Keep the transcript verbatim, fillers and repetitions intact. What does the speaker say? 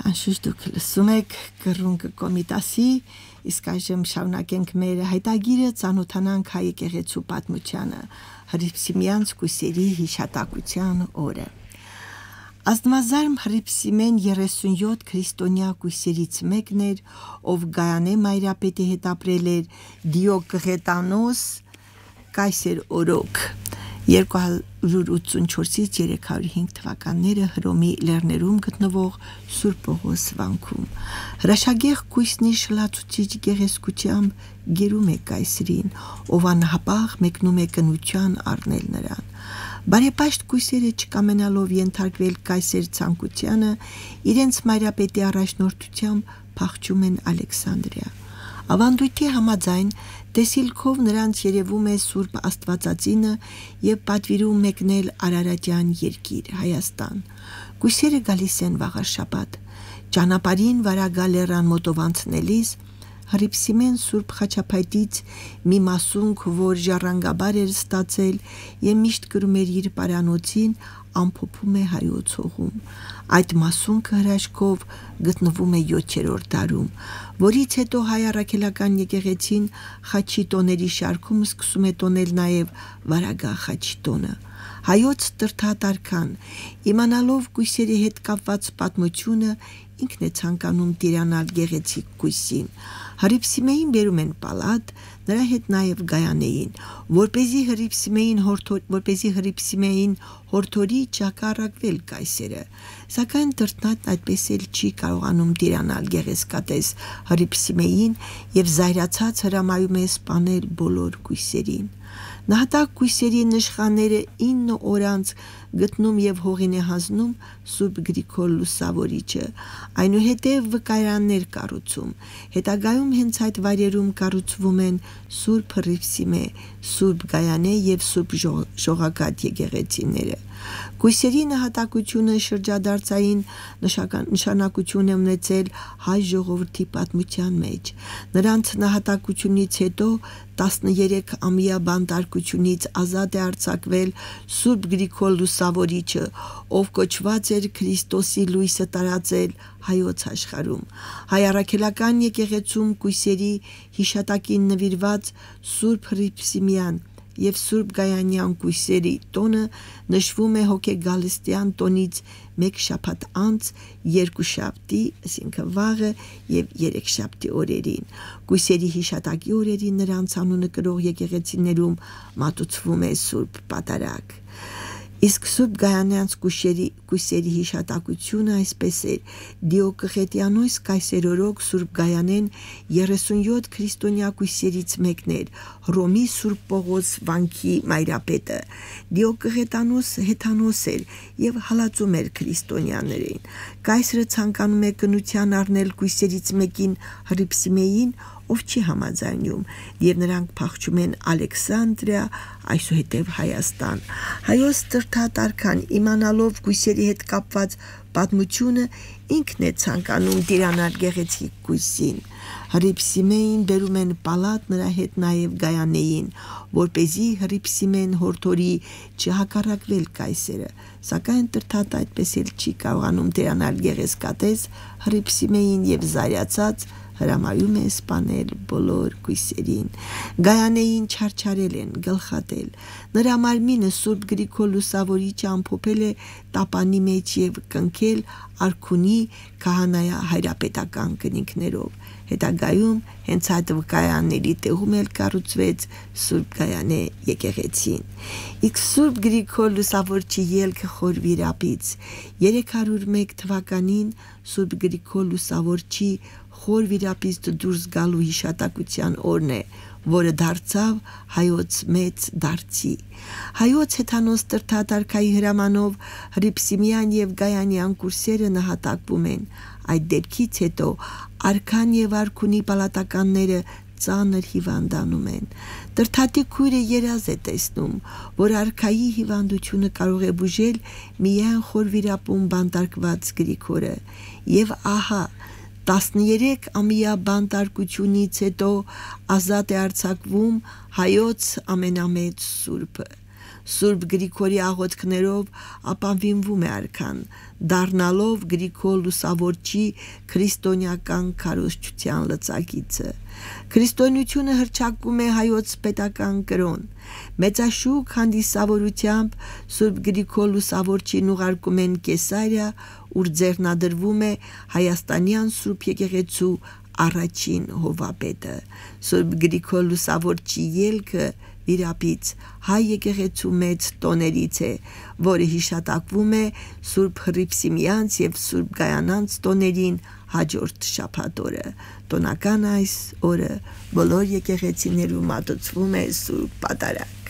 Անշուշտ դուք լսում եք Կռունկ Կոմիտասի, իսկ այժմ շարունակենք մեր հայտագիրը ծանոթանանք հայ եկեղեցու պատմությանը, Հռիփսիմեանց կույսերի հիշատակության օրը։ Ազնվազարմ Հռիփսիմեն երեսունյոթ քրիստոնյա կույսերից մեկն էր, ով Գայանե Մայրապետի հետ ապրել էր Դիոկղետանոս կայսեր օրոք երկու հարյուր ութսունչորսից երեք հարյուր հինգ թվականները Հռոմի լեռներում գտնվող Սուրբ Պողոս վանքում։ Հրաշագեղ կույսնի շլացուցիչ գեղեցկությամբ գերում է կայսրին, ով անհապաղ մեկնում է կնության առնել նրան։ Բարեպաշտ կույսերը չկամենալով ենթարկվել կայսեր ցանկությանը, իրենց մայրապետի առաջնորդությամբ փախչում են Ալեքսանդրիա։ Ավանդույթի համաձայն տեսիլքով նրանց երևում է Սուրբ Աստվածածինը եւ պատվիրում մեկնել Արարատյան երկիր Հայաստան։ Կույսերը գալիս են վաղաշաբաթ։ Ճանապարհին Վարագալերան մոտով անցնելիս Հռիփսիմեն Սուրբ Խաչապայտից մի մասունք, որ ժառանգաբար էր ստացել եւ միշտ կրում էր իր պարանոցին, ամփոփում է հայոց հողում։ Այդ մասունքը հրաշքով գտնվում է յոթերորդ դարում, որից հետո հայ առաքելական եկեղեցին խաչի տոների շարքում սկսում է տոնել նաև Վարագա խաչի տոնը։ Հայոց տրթատարքան, իմանալով կույսերի հետ կապված պատմությունը, ինքն է ցանկանում տիրանալ գեղեցիկ կույսին։ Հռիփսիմեին բերում են պալատ, նրա հետ նաև Գայանեին, որպեսզի Հռիփսիմեին հորթոր, որպեսզի Հռիփսիմեին հորթորի ճակառակվել կայսերը։ Սակայն տրտնատն այդպես էլ չի կարողանում տիրանալ գեղեցկատես Հռիփսիմեին եւ զայրացած հրամայում է սպանել բոլոր կույսերին։ Նահատակ կույսերի նշխանները ինը օր անց գտնում եւ հողին է հանձնում Սուրբ Գրիգոր Լուսավորիչը, այնուհետև վկայաններ կառուցում։ Հետագայում հենց այդ վայրերում կառուցվում են Սուրբ Հռիփսիմե, Սուրբ Գայանե եւ Սուրբ Ժողակաթ եկեղեցիները։ Կույսերի նահատակությունը շրջադարձային նշանակություն է ունեցել հայ ժողովրդի պատմության մեջ։ Նրանց նահատակությունից հետո տասներեքամյա բանտարկությունից ազատ է արձակվել Սուրբ Գրիգոր Լուսավորիչը, ով կոչված էր Քրիստոսի լույսը տարածել հայոց աշխարհում։ Հայ առաքելական եկեղեցում կույսերի հիշատակին նվիրված Սուրբ Հռիփսիմեան եւ Սուրբ Գայանյան կույսերի տոնը նշվում է հոգեգալստյան տոնից մեկ շաբաթ անց երկուշաբթի, այսինքն վաղը եւ երեքշաբթի օրերին։ Կույսերի հիշատակի օրերին նրանց անունը կրող եկեղեցիներում մատուցվում է Սուրբ Պատարագ։ Իսկ Սուրբ Գայանյանց կույսերի կույսերի հիշատակությունը այսպես էր. Դիոկղետանոս կայսեր օրոք Սուրբ Գայանեն երեսունյոթ քրիստոնյա կույսերից մեկն էր, Հռոմի Սուրբ Պողոս վանքի մայրապետը։ Դիոկղետանոս հեթանոս էր եւ հալածում էր քրիստոնյաներին։ Կայսրը ցանկանում է կնության առնել կույսերից մեկին Հռիփսիմեին, ով չի համաձայնում, եւ նրանք փախչում են Ալեքսանդրիա, այսուհետև Հայաստան։ Հայոց տրթատարքան իմանալով կույսերի հետ կապված պատմությունը ինքն է ցանկանում տիրանալ գեղեցիկ կույսին։ Հռիփսիմեին բերում են պալատ, նրա հետ նաև Գայանեին, որպեսզի Հռիփսիմեն հորթորի չհակառակվել կայսերը, սակայն տրթատը այդպես էլ չի կարողանում տիրանալ գեղեցկատես Հռիփսիմեին եւ զայրացած հրամայում է սպանել բոլոր կույսերին։ Գայանեին չարչարել են, գլխատել։ Նրա մարմինը Սուրբ Գրիգոր Լուսավորիչը ամփոփել է տապանի մեջ եւ կնքել արքունի քահանայա հայրապետական կնինքներով։ Հետագայում հենց այդ վկայանների տեղում էլ կառուցվեց Սուրբ Գայանե եկեղեցին։ Իսկ Սուրբ Գրիգոր Լուսավորչի ելքը Խորվիրապից երեք հարյուր մեկ թվականին Սուրբ Գրիգոր Լուսավորչի Խորվիրապից դուրս գալու հիշատակության օրն է, որը դարձավ հայոց մեծ դարձի։ Հայոց հեթանոս տրթատարքայի հրամանով Հռիփսիմեան եւ Գայանյան կուրսերը նահատակվում են։ Այդ դեպքից հետո արքան եւ արքունի պալատականները ծանր հիվանդանում են։ Տրթատի քույրը երազ է տեսնում, որ արքայի հիվանդությունը կարող է բուժել միայն Խորվիրապում բանտարկված Գրիգորը, եւ ահա տասներեքամյա բանտարկությունից հետո ազատ է արձակվում հայոց ամենամեծ սուրբը։ Սուրբ Գրիգորի աղոթքներով ապավինվում է արքան, դառնալով Գրիգոր Լուսավորչի քրիստոնեական քարոզչության լծակիցը։ Քրիստոնեությունը հռչակում է հայոց պետական կրոն։ Մեծաշուք հանդիսավորությամբ Սուրբ Գրիգոր Լուսավորչին ուղարկում են Կեսարիա, ուր ձեռնադրվում է հայաստանյան Սուրբ եկեղեցու առաջին հովվապետը։ Սուրբ Գրիգոր Լուսավորչի ելքը Վիրապից հայ եկեղեցու մեծ տոներից է, որը հիշատակվում է Սուրբ Հռիփսիմյանց և Սուրբ Գայանանց տոներին հաջորդ շաբաթ օրը։ Տոնական այս օրը բոլոր եկեղեցիներում մատուցվում է Սուրբ Պատարագ։